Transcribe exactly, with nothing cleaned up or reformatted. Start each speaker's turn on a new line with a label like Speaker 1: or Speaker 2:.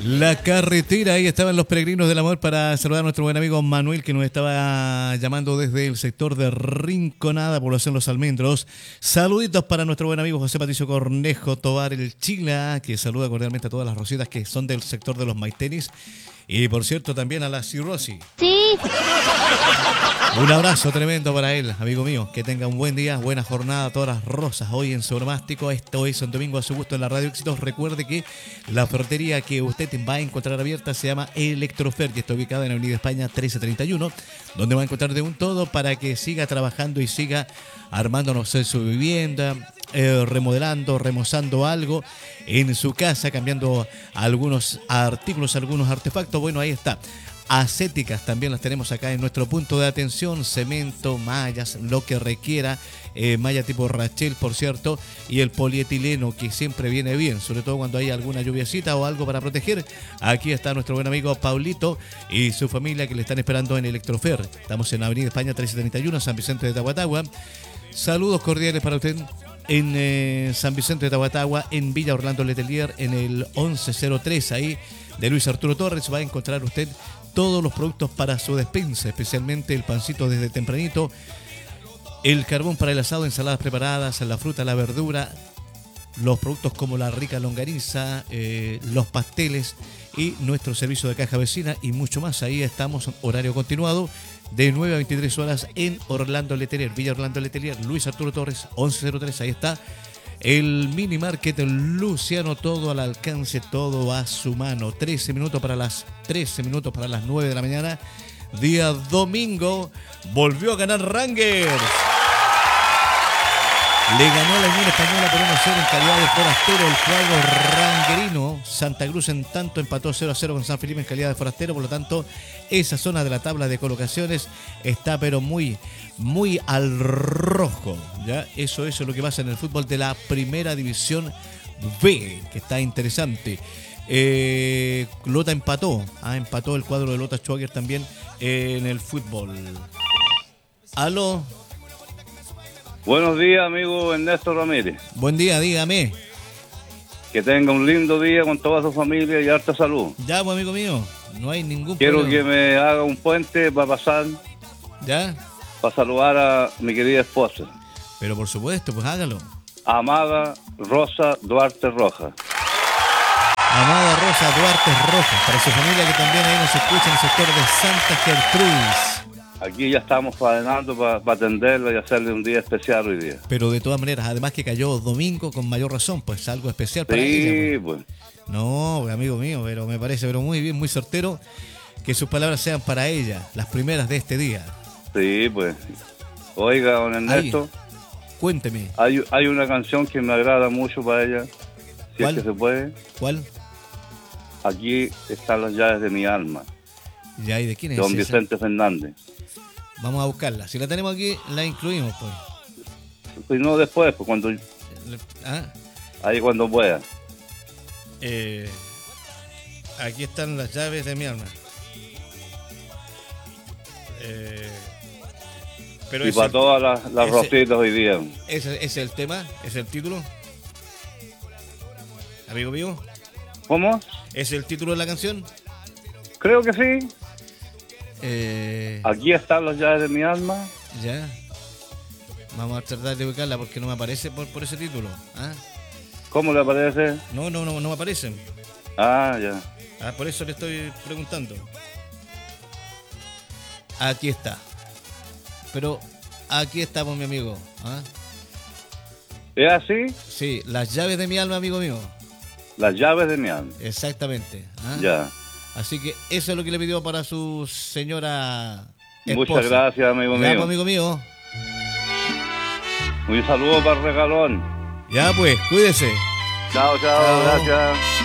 Speaker 1: La carretera, ahí estaban los peregrinos del amor para saludar a nuestro buen amigo Manuel, que nos estaba llamando desde el sector de Rinconada, población Los Almendros. Saluditos para nuestro buen amigo José Patricio Cornejo Tobar, el Chila, que saluda cordialmente a todas las rositas que son del sector de los Maitenis. Y por cierto también a la Cirrosi.
Speaker 2: Sí.
Speaker 1: Un abrazo tremendo para él, amigo mío. Que tenga un buen día, buena jornada, todas las rosas hoy en su onomástico. Esto es un domingo a su gusto en la Radio Éxitos. Recuerde que la ferretería que usted va a encontrar abierta se llama Electrofer y está ubicada en Avenida España trece treinta y uno, donde va a encontrar de un todo para que siga trabajando y siga armándonos en su vivienda, eh, remodelando, remozando algo en su casa, cambiando algunos artículos, algunos artefactos. Bueno, ahí está. Acéticas también las tenemos acá en nuestro punto de atención, cemento, mallas, lo que requiera, eh, malla tipo Rachel, por cierto, y el polietileno, que siempre viene bien, sobre todo cuando hay alguna lluviacita o algo para proteger. Aquí está nuestro buen amigo Paulito y su familia que le están esperando en Electrofer. Estamos en Avenida España trece treinta y uno, San Vicente de Tahuatahua. Saludos cordiales para usted en eh, San Vicente de Tahuatahua, en Villa Orlando Letelier, en el once cero tres, ahí de Luis Arturo Torres. Va a encontrar usted todos los productos para su despensa, especialmente el pancito desde tempranito, el carbón para el asado, ensaladas preparadas, la fruta, la verdura, los productos como la rica longaniza, eh, los pasteles y nuestro servicio de caja vecina y mucho más. Ahí estamos, horario continuado, de nueve a veintitrés horas en Orlando Letelier, Villa Orlando Letelier, Luis Arturo Torres, once cero tres, ahí está. El mini market Luciano, todo al alcance, todo a su mano. trece minutos para las trece minutos para las nueve de la mañana. Día domingo. Volvió a ganar Rangers. Le ganó a la Unión Española por uno a cero en calidad de forastero el cuadro ranguerino. Santa Cruz en tanto empató cero a cero con San Felipe en calidad de forastero. Por lo tanto, esa zona de la tabla de colocaciones está pero muy, muy al rojo. ¿Ya? Eso, eso es lo que pasa en el fútbol de la Primera División B, que está interesante. Eh, Lota empató. Ah, empató el cuadro de Lota Schwager también en el fútbol. Aló.
Speaker 3: Buenos días, amigo Ernesto Ramírez.
Speaker 1: Buen día, dígame.
Speaker 3: Que tenga un lindo día con toda su familia y harta salud.
Speaker 1: Ya, pues, amigo mío, no hay ningún
Speaker 3: Quiero
Speaker 1: problema.
Speaker 3: que me haga un puente para pasar,
Speaker 1: ¿Ya?
Speaker 3: para saludar a mi querida esposa,
Speaker 1: Pero por supuesto, pues hágalo.
Speaker 3: Amada Rosa Duarte Rojas.
Speaker 1: Amada Rosa Duarte Rojas, para su familia que también ahí nos escucha en el sector de Santa Gertrudis.
Speaker 3: Aquí ya estamos faenando para pa atenderla y hacerle un día especial hoy día.
Speaker 1: Pero de todas maneras, además que cayó domingo, con mayor razón, pues algo especial para
Speaker 3: sí,
Speaker 1: ella.
Speaker 3: pues.
Speaker 1: pues. No, pues, amigo mío, pero me parece pero muy bien, muy certero que sus palabras sean para ella, las primeras de este día.
Speaker 3: Sí, pues. Oiga, don Ernesto.
Speaker 1: Ahí, cuénteme.
Speaker 3: Hay, hay una canción que me agrada mucho para ella, si
Speaker 1: ¿Cuál?
Speaker 3: es que se puede.
Speaker 1: ¿Cuál?
Speaker 3: Aquí están las llaves de mi alma.
Speaker 1: ¿Ya? ¿Y de quién es
Speaker 3: Don
Speaker 1: esa?
Speaker 3: Vicente Fernández.
Speaker 1: Vamos a buscarla. Si la tenemos aquí, la incluimos, pues.
Speaker 3: Pues no después, pues cuando...
Speaker 1: ¿Ah?
Speaker 3: Ahí cuando pueda.
Speaker 1: Eh, aquí están las llaves de mi alma. Eh, pero
Speaker 3: y para el, todas las, las ese, rositas hoy día.
Speaker 1: ¿Ese es el tema? ¿Ese es el título? ¿Amigo mío?
Speaker 3: ¿Cómo?
Speaker 1: ¿Es el título de la canción?
Speaker 3: Creo que sí.
Speaker 1: Eh,
Speaker 3: Aquí están las llaves de mi alma.
Speaker 1: Ya. Vamos a tratar de ubicarla porque no me aparece por, por ese título. ¿Ah?
Speaker 3: ¿Cómo le aparece?
Speaker 1: No, no, no, no me aparecen.
Speaker 3: Ah, ya.
Speaker 1: Ah, por eso le estoy preguntando. Aquí está. Pero aquí estamos, mi amigo. ¿Ah?
Speaker 3: ¿Es así?
Speaker 1: Sí, las llaves de mi alma, amigo mío.
Speaker 3: Las llaves de mi alma.
Speaker 1: Exactamente. ¿Ah?
Speaker 3: Ya.
Speaker 1: Así que eso es lo que le pidió para su señora esposa.
Speaker 3: Muchas gracias, amigo
Speaker 1: ya,
Speaker 3: mío.
Speaker 1: Pues, amigo mío.
Speaker 3: Un saludo para el regalón.
Speaker 1: Ya pues, cuídese.
Speaker 3: Chao, chao, chao. Gracias.